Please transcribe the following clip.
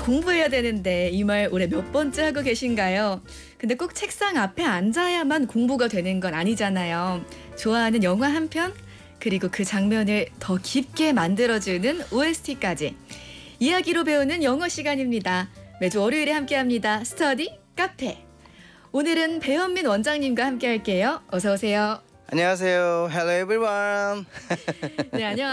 공부해야 되는데 이 말 올해 몇 번째 하고 계신가요? 근데 꼭 책상 앞에 앉아야만 공부가 되는 건 아니잖아요. 좋아하는 영화 한 편, 그리고 그 장면을 더 깊게 만들어주는 OST까지. 이야기로 배우는 영어 시간입니다. 매주 월요일에 함께합니다. 스터디 카페. 오늘은 배현민 원장님과 함께 할게요. 어서 오세요. 안녕하세요. Hello everyone. 네, 안녕하세요.